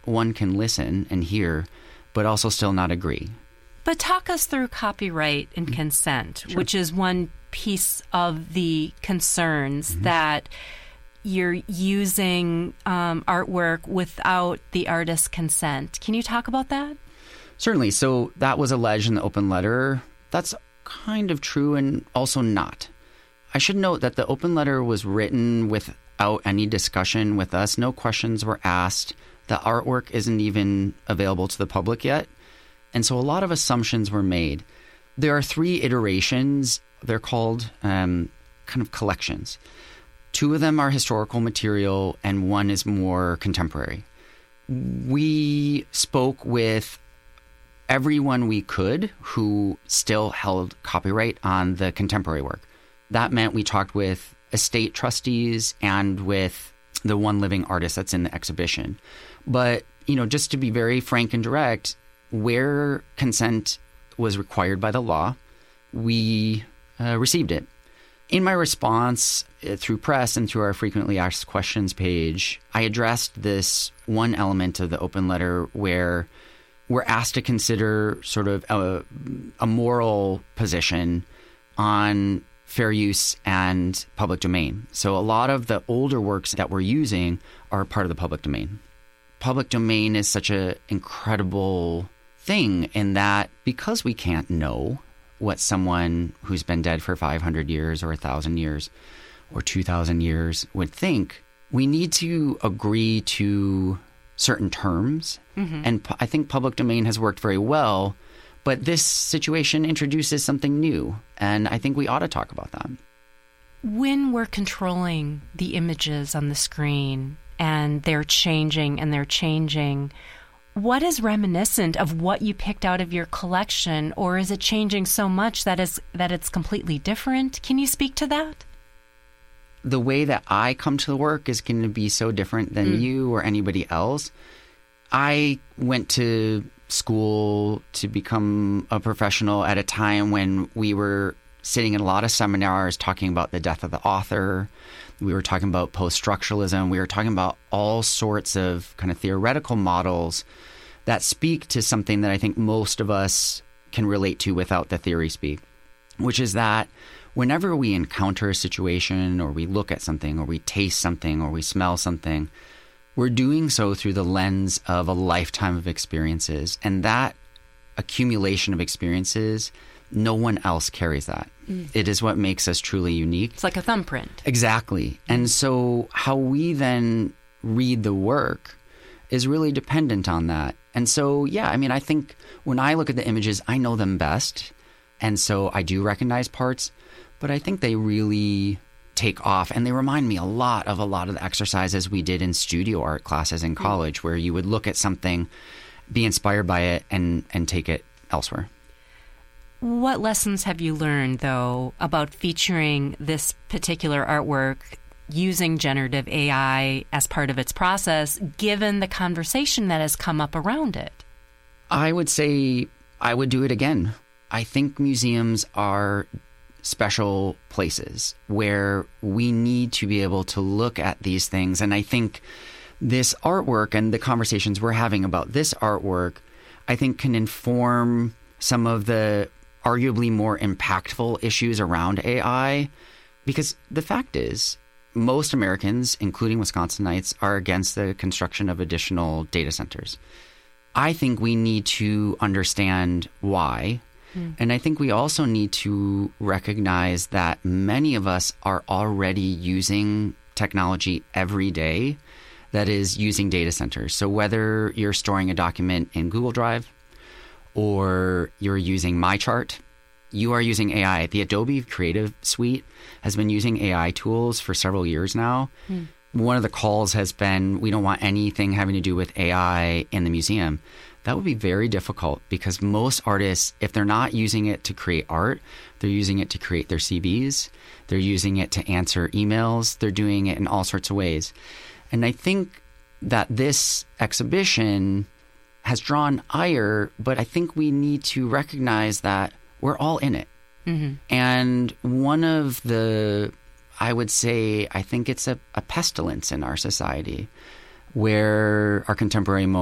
one can listen and hear, but also still not agree. But talk us through copyright and consent, Sure. which is one piece of the concerns that you're using artwork without the artist's consent. Can you talk about that? Certainly. So that was alleged in the open letter. That's kind of true and also not. I should note that the open letter was written without any discussion with us. No questions were asked. The artwork isn't even available to the public yet. And so a lot of assumptions were made. There are 3 iterations. They're called kind of collections. 2 of them are historical material and 1 is more contemporary. We spoke with everyone we could who still held copyright on the contemporary work. That meant we talked with estate trustees and with the one living artist that's in the exhibition. But, just to be very frank and direct, where consent was required by the law, we received it. In my response through press and through our frequently asked questions page, I addressed this one element of the open letter where we're asked to consider sort of a moral position on fair use and public domain. So a lot of the older works that we're using are part of the public domain. Public domain is such an incredible thing in that because we can't know what someone who's been dead for 500 years or 1,000 years or 2,000 years would think, we need to agree to certain terms. And I think public domain has worked very well, but this situation introduces something new, and I think we ought to talk about that. When we're controlling the images on the screen and they're changing, what is reminiscent of what you picked out of your collection, or is it changing so much that it's completely different? Can you speak to that? The way that I come to the work is going to be so different than you or anybody else. I went to school to become a professional at a time when we were sitting in a lot of seminars talking about the death of the author. We were talking about post-structuralism. We were talking about all sorts of kind of theoretical models that speak to something that I think most of us can relate to without the theory speak, which is that whenever we encounter a situation or we look at something or we taste something or we smell something, we're doing so through the lens of a lifetime of experiences. And that accumulation of experiences, no one else carries that. It is what makes us truly unique. It's like a thumbprint. Exactly. And so how we then read the work is really dependent on that. And so, I think when I look at the images, I know them best. And so I do recognize parts, but I think they really take off. And they remind me a lot of the exercises we did in studio art classes in college, where you would look at something, be inspired by it, and take it elsewhere. What lessons have you learned, though, about featuring this particular artwork using generative AI as part of its process, given the conversation that has come up around it? I would say I would do it again. I think museums are special places where we need to be able to look at these things. And I think this artwork and the conversations we're having about this artwork, I think can inform some of the arguably more impactful issues around AI. Because the fact is, most Americans, including Wisconsinites, are against the construction of additional data centers. I think we need to understand why. And I think we also need to recognize that many of us are already using technology every day that is using data centers. So whether you're storing a document in Google Drive or you're using MyChart, you are using AI. The Adobe Creative Suite has been using AI tools for several years now. One of the calls has been, we don't want anything having to do with AI in the museum. That would be very difficult because most artists, if they're not using it to create art, they're using it to create their CVs. They're using it to answer emails. They're doing it in all sorts of ways. And I think that this exhibition has drawn ire, but I think we need to recognize that we're all in it. And one of the, I would say, I think it's a pestilence in our society where our contemporary